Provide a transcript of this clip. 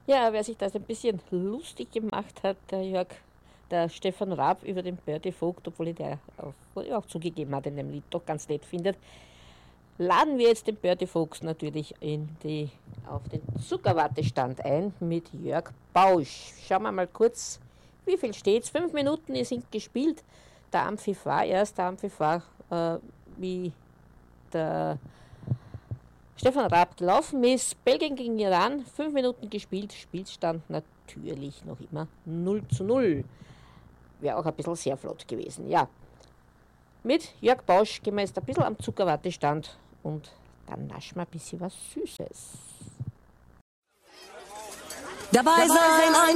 Ja, wer sich das ein bisschen lustig gemacht hat, der Jörg, der Stefan Raab über den Bertie Vogt, obwohl er der auch zugegeben hat, in dem Lied doch ganz nett findet, laden wir jetzt den Bertie Vogt natürlich auf den Zuckerwattestand ein mit Jörg Bausch. Schauen wir mal kurz, wie viel steht's? 5 Minuten sind gespielt. Der Ampfiff war erst, wie der Stefan Raab gelaufen ist. Belgien gegen Iran, 5 Minuten gespielt, Spielstand natürlich noch immer 0:0. Wäre auch ein bisschen sehr flott gewesen, ja. Mit Jörg Bausch gehen wir jetzt ein bisschen am Zuckerwattestand und dann naschen wir ein bisschen was Süßes. Dabei sein